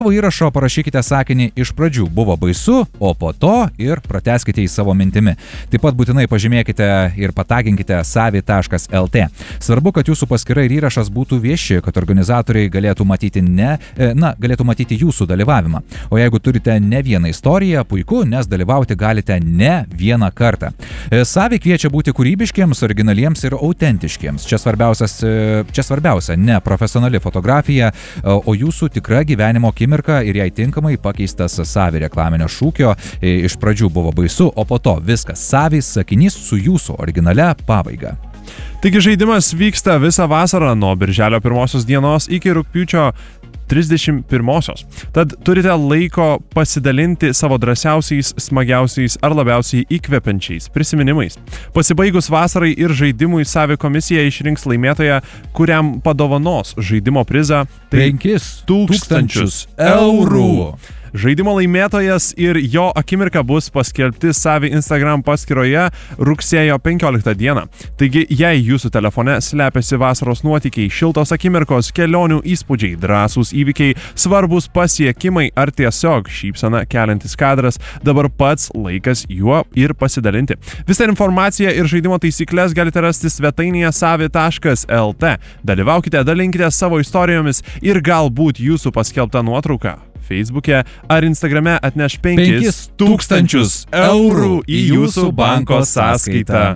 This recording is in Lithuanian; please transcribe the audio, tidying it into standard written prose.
įrašo parašykite sakinį iš pradžių buvo baisu, o po to ir pratęskite į savo mintimi. Taip pat būtinai pažymėkite ir pataginkite savi.lt. Svarbu, kad jūsų paskyra ir įrašas būtų vieši, kad organizatoriai galėtų matyti jūsų dalyvavimą. O jeigu turite ne vieną istoriją, puiku, nes dalyvauti galite ne vieną kartą. Savi kviečia būti kūrybiškiems, originaliems ir autentiškiems. Čia svarbiausia ne profesionali fotografija, o jūsų tikra gyvenimo akimirka ir jai tinkamai pakeistas Savi reklaminio šūkio. Iš pradžių buvo baisu, o po to viskas Savi sakinys su jūsų originalia pabaiga. Taigi žaidimas vyksta visą vasarą nuo birželio 1 dienos iki rugpjūčio 31. Tad turite laiko pasidalinti savo drąsiausiais, smagiausiais ar labiausiai įkvepiančiais prisiminimais. Pasibaigus vasarai ir žaidimui Savi komisija išrinks laimėtoją, kuriam padovanos žaidimo prizą 5,000 eurų. Žaidimo laimėtojas ir jo akimirka bus paskelbti Savi Instagram paskyroje rugsėjo 15 dieną. Taigi, jei jūsų telefone slepiasi vasaros nuotykiai, šiltos akimirkos, kelionių įspūdžiai, drąsūs įvykiai, svarbus pasiekimai ar tiesiog šypsena keliantis kadras, dabar pats laikas juo ir pasidalinti. Visą informaciją ir žaidimo taisyklės galite rasti svetainėje savi.lt. Dalyvaukite, dalinkite savo istorijomis ir galbūt jūsų paskelbta nuotrauka Facebook'e ar Instagram'e atneš 5,000 eurų į jūsų banko sąskaitą.